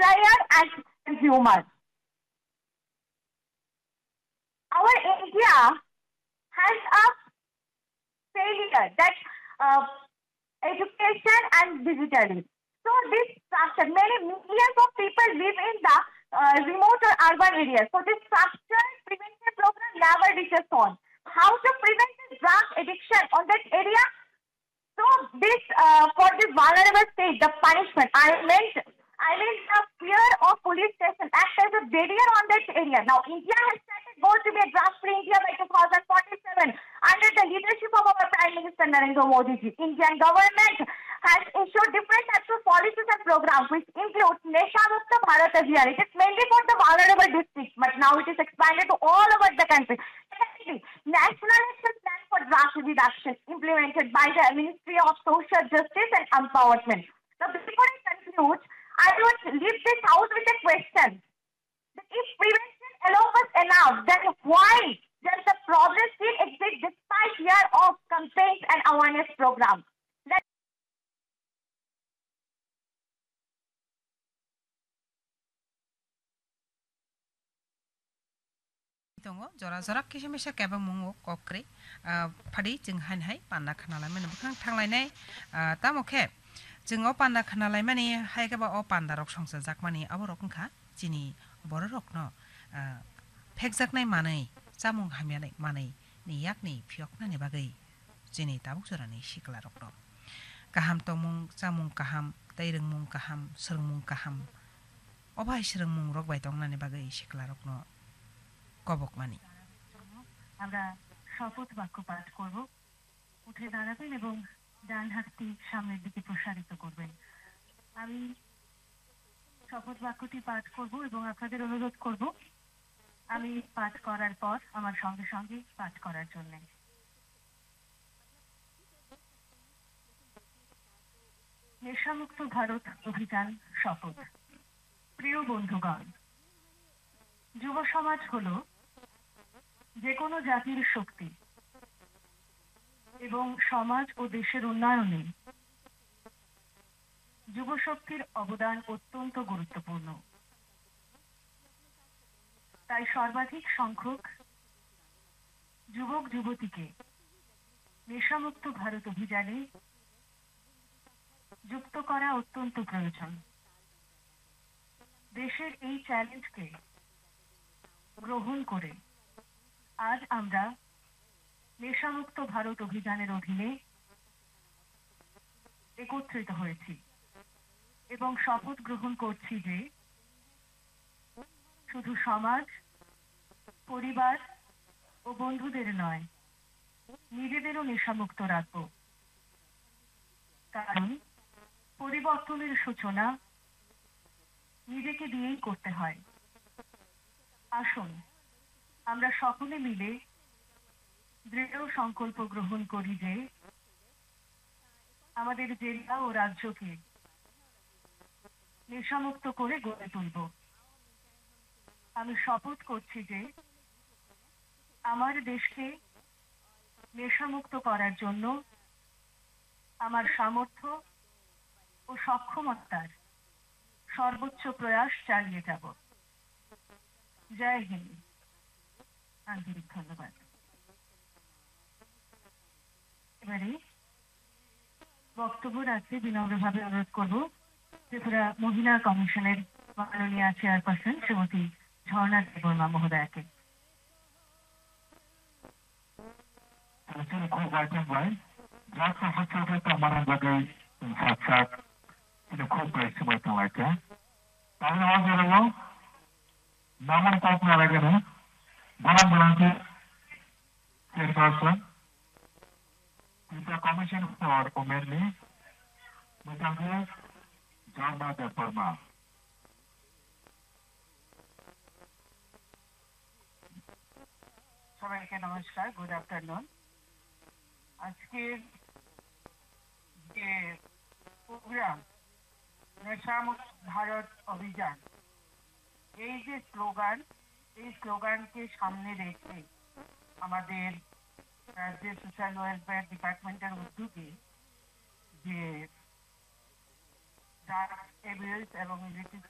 supplier and consumer. Our India has a failure that education and digitally. So this structure, many millions of people live in the remote or urban areas. So this structure prevention program never reaches on. How to prevent the drug addiction on that area? So this for this vulnerable state, the punishment I mean the fear of police station acts as a barrier on that area. Now India has set a goal to be a drug-free India by 2047 under the leadership of our Prime Minister Narendra Modi ji. Indian government has issued different types of policies and programs which include Nesha Mukta Bharat Abhiyan. It is mainly for the vulnerable districts, but now it is expanded to all over the country. Secondly, National Action Plan for Drug Reduction implemented by the Ministry of Social Justice and Empowerment. Now, before I conclude, I would leave this house with a question. If prevention alone was enough, then why does the problem still exist despite years of campaigns and awareness programs? dङ जरा जरा किसिमिसा केबा मुङो कक्रे फादि जों हानहाय पान्ना खानालाय माने बुखां थांलायनाय तामखे जोङो पान्ना खानालाय माने हायगाबा अ पान्दा रक संसा जाक माने अब रकंखा जिनि बर रकनो फेक जाकनाय मानै जामुं हामियानाय मानै नि याकनि फियकनानि बागै जिनि ताबुक जरानि सिकला रकनो गाहाम तमुं जामुं गाहाम दैरोंमुं गाहाम सोरमुं गाहाम अबाय सोरमुं रकबाय दंनानि बागै सिकला रकनो কবক মানি আমরা শপথ বাক্য পাঠ করব উঠে দাঁড়াবেন এবং ডান হাতটি সামনের দিকে প্রসারিত করবেন আমি শপথ বাক্যটি পাঠ করব এবং আপনাদের অনুরোধ করব আমি পাঠ করার পর আমার সঙ্গে সঙ্গে পাঠ করার জন্য নেশামুক্ত ভারত অভিযান শপথ প্রিয় বন্ধুগণ যুব সমাজ হলো যে কোনো জাতির শক্তি এবং সমাজ ও দেশের উন্নয়নে যুব শক্তির অবদান অত্যন্ত গুরুত্বপূর্ণ তাই সর্বাধিক সংখ্যক যুবক যুবতীকে নেশামুক্ত ভারত অভিযানে যুক্ত করা অত্যন্ত প্রয়োজন দেশের এই চ্যালেঞ্জকে গ্রহণ করে আজ আমরা নেশামুক্ত ভারত অভিযানের অধীনে একত্রিত হয়েছি এবং শপথ গ্রহণ করছি যে শুধু সমাজ পরিবার ও বন্ধুদের নয় নিজেদেরও নেশামুক্ত রাখব কারণ পরিবর্তনের সূচনা নিজেকে দিয়েই করতে হয় আসুন আমরা সকলে মিলে দৃঢ় সংকল্প গ্রহণ করি যে আমাদের জেলা ও রাজ্যকে নেশামুক্ত করে গড়ে তুলব আমি শপথ করছি যে আমার দেশকে নেশামুক্ত করার জন্য আমার সামর্থ্য ও সক্ষমতার সর্বোচ্চ প্রয়াস চালিয়ে যাব জয় হিন্দ আন্তরিক ধন্যবাদ এবারে বক্তব্য রাখতে বিনম্রভাবে অনুরোধ করব ত্রিপুরা মহিলা কমিশনের মাননীয় chairperson Shrimati Jharna Debbarma মহোদয়াকে Naman tak nalaga na. Bulan bulan chairperson. The Commission for Women, Mutangir, Jharma Deparma. সবাইকে নমস্কার গুড আফটারনুন আজকের যে প্রোগ্রাম নেশামুক্ত ভারত অভিযান এই যে স্লোগান এই স্লোগানকে সামনে রেখে আমাদের রাজ্যের সোশ্যাল ওয়েলফেয়ার ডিপার্টমেন্টের উদ্যোগে যে ড্রাগ অ্যাবিউজ এবং ইলিসিট